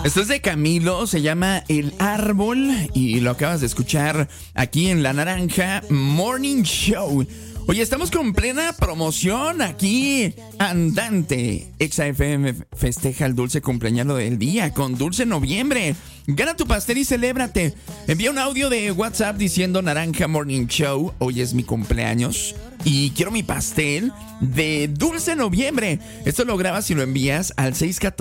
Esto es de Camilo, se llama El Árbol y lo acabas de escuchar aquí en La Naranja Morning Show. Oye, estamos con plena promoción aquí. Andante. Exa FM festeja el dulce cumpleañero del día con Dulce Noviembre. Gana tu pastel y celébrate. Envía un audio de WhatsApp diciendo Naranja Morning Show. Hoy es mi cumpleaños y quiero mi pastel de Dulce Noviembre. Esto lo grabas y lo envías al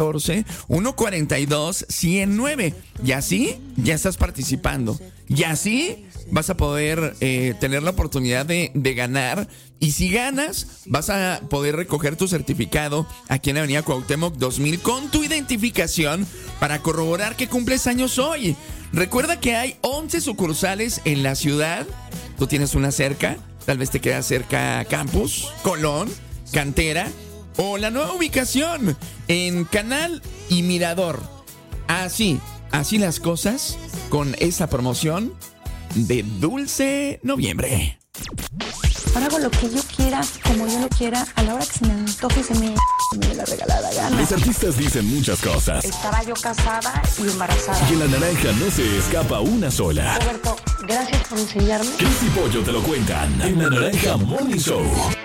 614-142-109. Y así ya estás participando. Y así vas a poder tener la oportunidad de ganar. Y si ganas, vas a poder recoger tu certificado aquí en la Avenida Cuauhtémoc 2000 con tu identificación para corroborar que cumples años hoy. Recuerda que hay 11 sucursales en la ciudad. Tú tienes una cerca. Tal vez te queda cerca Campus, Colón, Cantera o la nueva ubicación en Canal y Mirador. Así las cosas con esta promoción de Dulce Noviembre. Ahora hago lo que yo quiera, como yo lo quiera, a la hora que se me antoje y se me dé la regalada gana. Los artistas dicen muchas cosas. Estaba yo casada y embarazada. Y en La Naranja no se escapa una sola. Roberto, gracias por enseñarme. Cris y Pollo te lo cuentan en La Naranja Morning Show.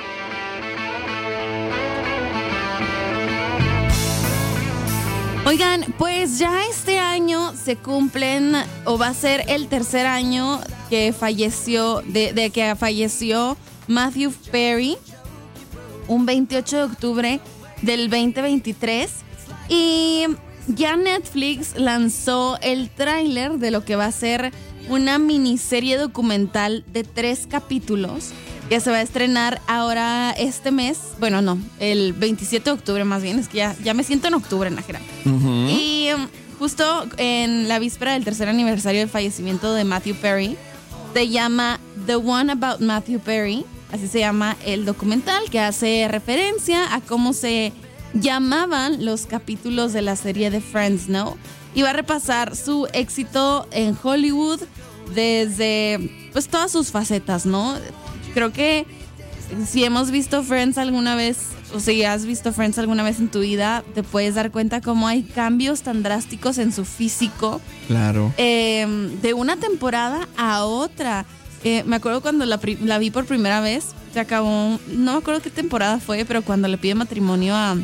Oigan, pues ya este año se cumplen, o va a ser el tercer año que falleció, de que falleció Matthew Perry, un 28 de octubre del 2023. Y ya Netflix lanzó el tráiler de lo que va a ser una miniserie documental de 3 capítulos que se va a estrenar ahora este mes. Bueno, no, el 27 de octubre más bien. Es que ya me siento en octubre, Nájera. Uh-huh. Y justo en la víspera del tercer aniversario del fallecimiento de Matthew Perry, se llama The One About Matthew Perry. Así se llama el documental, que hace referencia a cómo se llamaban los capítulos de la serie de Friends, ¿no? Y va a repasar su éxito en Hollywood desde pues todas sus facetas, ¿no? Creo que si hemos visto Friends alguna vez, o si has visto Friends alguna vez en tu vida, te puedes dar cuenta cómo hay cambios tan drásticos en su físico. Claro. De una temporada a otra. Me acuerdo cuando la vi por primera vez, se acabó, no me acuerdo qué temporada fue, pero cuando le pide matrimonio a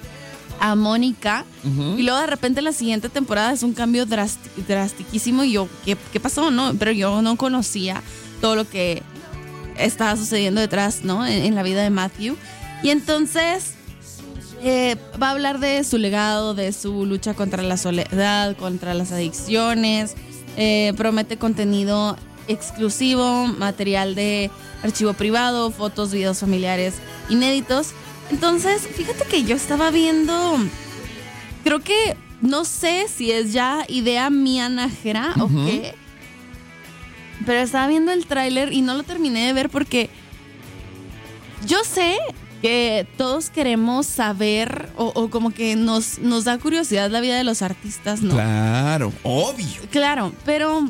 Mónica, uh-huh. Y luego de repente la siguiente temporada es un cambio drastiquísimo y yo, ¿qué pasó? No, pero yo no conocía todo lo que estaba sucediendo detrás, ¿no? En la vida de Matthew. Y entonces va a hablar de su legado, de su lucha contra la soledad, contra las adicciones. Promete contenido exclusivo, material de archivo privado, fotos, videos familiares inéditos. Entonces, fíjate que yo estaba viendo, creo que, no sé si es ya idea mía, Nájera, uh-huh. O qué, pero estaba viendo el tráiler y no lo terminé de ver porque yo sé que todos queremos saber o como que nos da curiosidad la vida de los artistas, ¿no? Claro, obvio. Claro, pero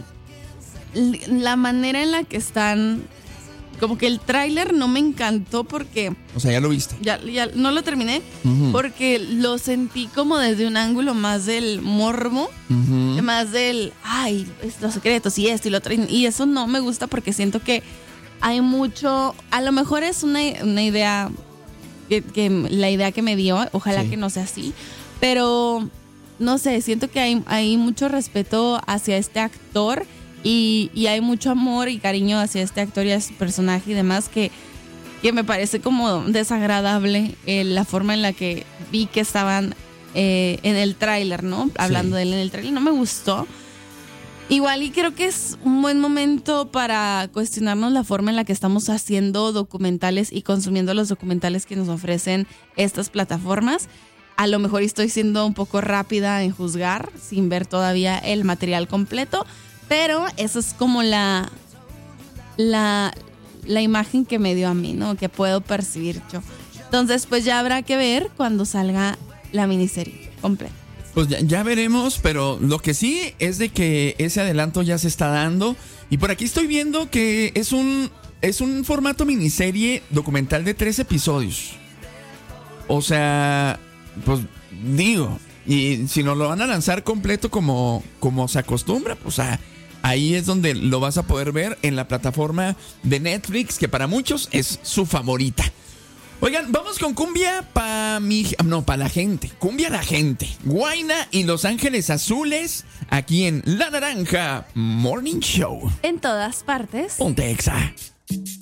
la manera en la que están, como que el tráiler no me encantó porque... O sea, ya lo viste. Ya no lo terminé, uh-huh. Porque lo sentí como desde un ángulo más del morbo, uh-huh. Más del, ay, los secretos y esto y lo otro. Y eso no me gusta porque siento que hay mucho... A lo mejor es una idea, que la idea que me dio, ojalá sí. Que no sea así, pero no sé, siento que hay mucho respeto hacia este actor. Y hay mucho amor y cariño hacia este actor y a su personaje y demás que me parece como desagradable la forma en la que vi que estaban en el tráiler, ¿no? Hablando de él en el tráiler, no me gustó. Igual y creo que es un buen momento para cuestionarnos la forma en la que estamos haciendo documentales y consumiendo los documentales que nos ofrecen estas plataformas. A lo mejor estoy siendo un poco rápida en juzgar sin ver todavía el material completo. Pero eso es como la imagen que me dio a mí, ¿no? Que puedo percibir yo. Entonces, pues ya habrá que ver cuando salga la miniserie completa. Pues ya veremos, pero lo que sí es de que ese adelanto ya se está dando. Y por aquí estoy viendo que es un formato miniserie documental de 3 episodios. O sea, pues digo, Y si no lo van a lanzar completo como se acostumbra, pues ahí es donde lo vas a poder ver en la plataforma de Netflix, que para muchos es su favorita. Oigan, vamos con cumbia para la gente. Cumbia la gente. Guayna y Los Ángeles Azules, aquí en La Naranja Morning Show. En todas partes. Ponte Exa.